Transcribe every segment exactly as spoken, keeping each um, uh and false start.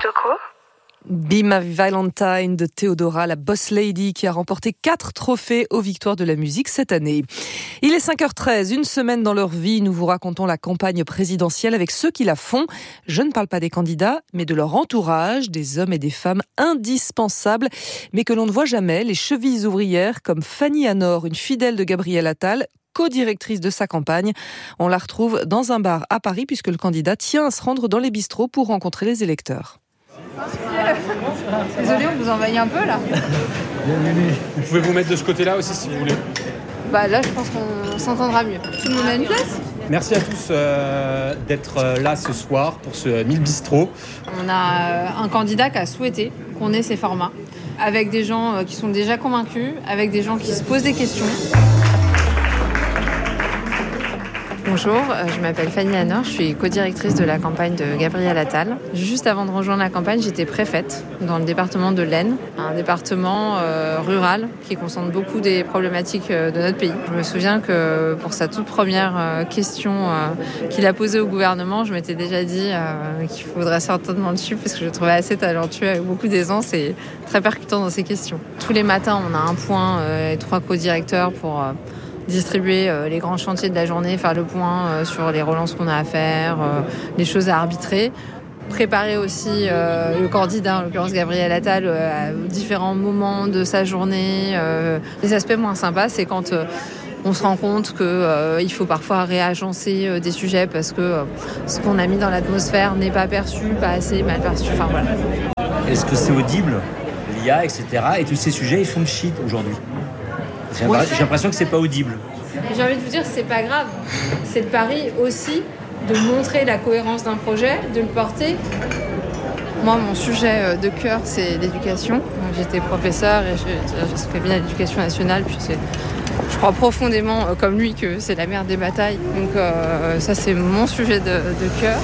Choco. Be My Valentine de Théodora, la boss lady qui a remporté quatre trophées aux Victoires de la musique cette année. Il est cinq heures treize, une semaine dans leur vie. Nous vous racontons la campagne présidentielle avec ceux qui la font. Je ne parle pas des candidats, mais de leur entourage, des hommes et des femmes indispensables, mais que l'on ne voit jamais. Les chevilles ouvrières comme Fanny Anor, une fidèle de Gabriel Attal, co-directrice de sa campagne. On la retrouve dans un bar à Paris puisque le candidat tient à se rendre dans les bistrots pour rencontrer les électeurs. Désolé, on vous envahit un peu là. Bienvenue. Vous pouvez vous mettre de ce côté-là aussi si vous voulez. Bah là, je pense qu'on s'entendra mieux. Tout le monde a une place ? Merci à tous euh, d'être euh, là ce soir pour ce mille bistrot. On a euh, un candidat qui a souhaité qu'on ait ces formats, avec des gens euh, qui sont déjà convaincus, avec des gens qui se posent des questions. Bonjour, je m'appelle Fanny Anor, je suis co-directrice de la campagne de Gabriel Attal. Juste avant de rejoindre la campagne, j'étais préfète dans le département de l'Aisne, un département euh, rural qui concentre beaucoup des problématiques euh, de notre pays. Je me souviens que pour sa toute première euh, question euh, qu'il a posée au gouvernement, je m'étais déjà dit euh, qu'il faudrait certainement le suivre parce que je le trouvais assez talentueux avec beaucoup d'aisance et très percutant dans ses questions. Tous les matins, on a un point, euh, et trois co-directeurs pour... Euh, distribuer euh, les grands chantiers de la journée, faire le point euh, sur les relances qu'on a à faire, euh, les choses à arbitrer. Préparer aussi euh, le candidat, en l'occurrence Gabriel Attal, euh, à différents moments de sa journée. Euh, les aspects moins sympas, c'est quand euh, on se rend compte qu'il euh, faut parfois réagencer euh, des sujets parce que euh, ce qu'on a mis dans l'atmosphère n'est pas perçu, pas assez mal perçu. Enfin, voilà. Est-ce que c'est audible, l'I A, et cetera. Et tous ces sujets, ils font le shit aujourd'hui. J'ai l'impression que c'est pas audible. J'ai envie de vous dire que c'est pas grave. C'est le pari aussi de montrer la cohérence d'un projet, de le porter. Moi, mon sujet de cœur, c'est l'éducation. J'étais professeure et j'ai fait bien l'éducation nationale. Puis c'est, je crois profondément, comme lui, que c'est la mère des batailles. Donc euh, ça, c'est mon sujet de, de cœur.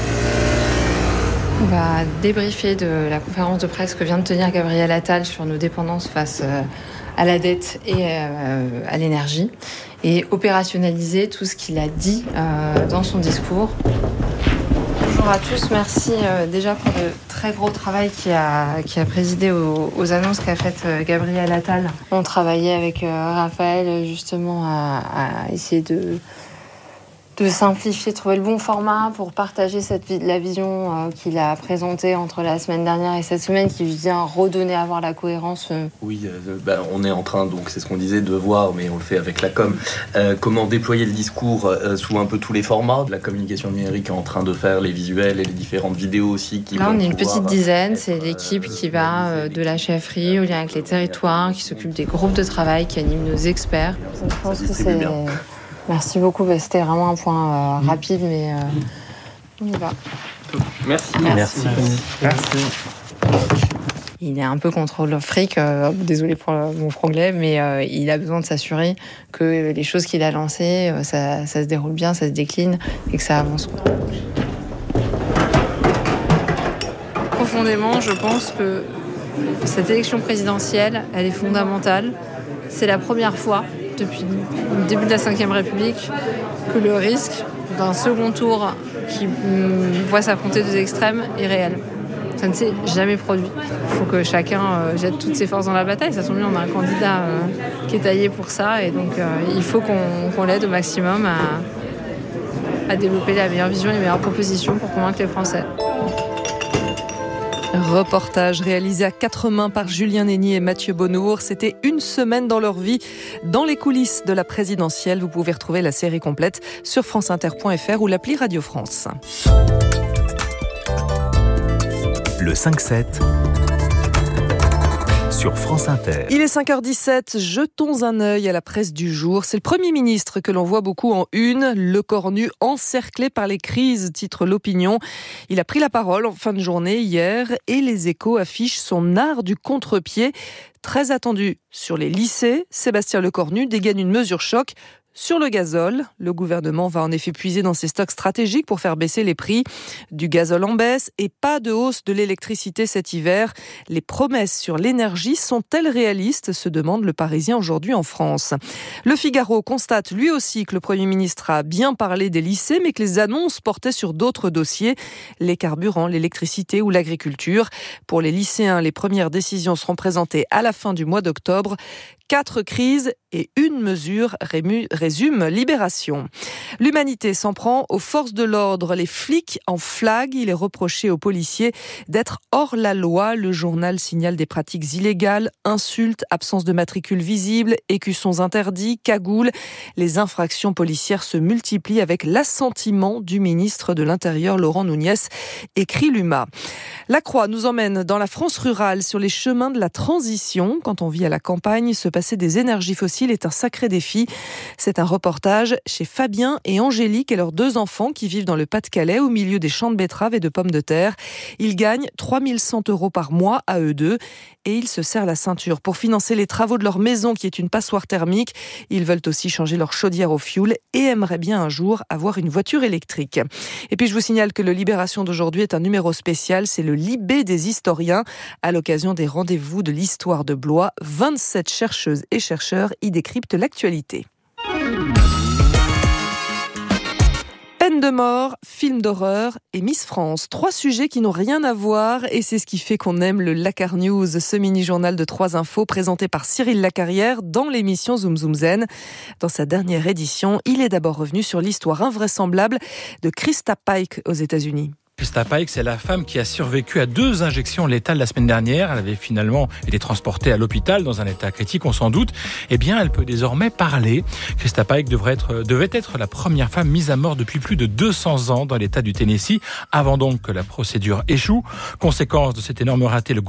On va débriefer de la conférence de presse que vient de tenir Gabriel Attal sur nos dépendances face euh, à la dette et euh, à l'énergie et opérationnaliser tout ce qu'il a dit euh, dans son discours. Bonjour à tous, merci euh, déjà pour le très gros travail qui a, qui a présidé aux, aux annonces qu'a faites euh, Gabriel Attal. On travaillait avec euh, Raphaël justement à, à essayer de... de simplifier, trouver le bon format pour partager cette, la vision euh, qu'il a présentée entre la semaine dernière et cette semaine, qui vient redonner à voir la cohérence. Euh. Oui, euh, bah, on est en train, donc c'est ce qu'on disait, de voir, mais on le fait avec la com, euh, comment déployer le discours euh, sous un peu tous les formats. La communication numérique est en train de faire les visuels et les différentes vidéos aussi. Qui Là, on est une pouvoir, petite dizaine, être, c'est l'équipe euh, qui va euh, de la chefferie au lien avec les territoires, qui s'occupe des groupes de travail, qui anime nos experts. Je pense que c'est... Bien. Merci beaucoup, c'était vraiment un point euh, mmh. rapide, mais euh, on y va. Merci. Merci. Merci. Merci. Il est un peu contre le fric, euh, désolé pour le, mon franglais, mais euh, il a besoin de s'assurer que les choses qu'il a lancées, euh, ça, ça se déroule bien, ça se décline et que ça avance. Profondément, je pense que cette élection présidentielle, elle est fondamentale. C'est la première fois depuis le début de la cinquième République que le risque d'un second tour qui voit s'affronter deux extrêmes est réel. Ça ne s'est jamais produit. Il faut que chacun euh, jette toutes ses forces dans la bataille. Ça tombe bien, on a un candidat euh, qui est taillé pour ça et donc euh, il faut qu'on, qu'on l'aide au maximum à, à développer la meilleure vision et les meilleures propositions pour convaincre les Français. Reportage réalisé à quatre mains par Julien Nény et Mathieu Bonnour. C'était une semaine dans leur vie, dans les coulisses de la présidentielle. Vous pouvez retrouver la série complète sur franceinter point f r ou l'appli Radio France. Le cinq sept sur France Inter. Il est cinq heures dix-sept, jetons un œil à la presse du jour. C'est le Premier ministre que l'on voit beaucoup en une, le cornu encerclé par les crises, titre l'Opinion. Il a pris la parole en fin de journée hier et les Échos affichent son art du contre-pied. Très attendu sur les lycées, Sébastien Lecornu dégaine une mesure choc sur le gazole. Le gouvernement va en effet puiser dans ses stocks stratégiques pour faire baisser les prix. Du gazole en baisse et pas de hausse de l'électricité cet hiver. Les promesses sur l'énergie sont-elles réalistes, se demande le Parisien aujourd'hui en France. Le Figaro constate lui aussi que le Premier ministre a bien parlé des lycées, mais que les annonces portaient sur d'autres dossiers, les carburants, l'électricité ou l'agriculture. Pour les lycéens, les premières décisions seront présentées à la fin du mois d'octobre. Quatre crises et une mesure, résume Libération. L'humanité s'en prend aux forces de l'ordre. Les flics en flag. Il est reproché aux policiers d'être hors la loi. Le journal signale des pratiques illégales, insultes, absence de matricule visible, écussons interdits, cagoules. Les infractions policières se multiplient avec l'assentiment du ministre de l'Intérieur, Laurent Nunez, écrit l'U M A. La Croix nous emmène dans la France rurale sur les chemins de la transition. Quand on vit à la campagne, se passer des énergies fossiles est un sacré défi. C'est un reportage chez Fabien et Angélique et leurs deux enfants qui vivent dans le Pas-de-Calais au milieu des champs de betteraves et de pommes de terre. Ils gagnent trois mille cent euros par mois à eux deux et ils se serrent la ceinture pour financer les travaux de leur maison qui est une passoire thermique. Ils veulent aussi changer leur chaudière au fioul et aimeraient bien un jour avoir une voiture électrique. Et puis je vous signale que le Libération d'aujourd'hui est un numéro spécial, c'est le Libé des historiens. À l'occasion des rendez-vous de l'histoire de Blois, vingt-sept chercheuses et chercheurs y décryptent l'actualité. Peine de mort, film d'horreur et Miss France. Trois sujets qui n'ont rien à voir et c'est ce qui fait qu'on aime le Lacar News, ce mini-journal de trois infos présenté par Cyril Lacarrière dans l'émission Zoom Zoom Zen. Dans sa dernière édition, il est d'abord revenu sur l'histoire invraisemblable de Krista Pike aux États-Unis. Krista Pike, c'est la femme qui a survécu à deux injections létales la semaine dernière. Elle avait finalement été transportée à l'hôpital dans un état critique, on s'en doute. Eh bien, elle peut désormais parler. Krista Pike devrait être, devait être la première femme mise à mort depuis plus de deux cents ans dans l'état du Tennessee, avant donc que la procédure échoue. Conséquence de cet énorme raté, le